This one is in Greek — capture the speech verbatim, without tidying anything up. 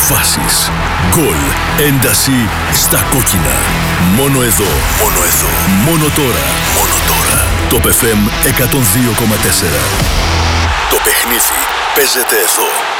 Φάσεις, γκολ, ένταση στα κόκκινα. Μόνο εδώ, μόνο εδώ, μόνο τώρα, μόνο τώρα. Το Top εφ εμ εκατόν δύο κόμμα τέσσερα. Το παιχνίδι παίζεται εδώ.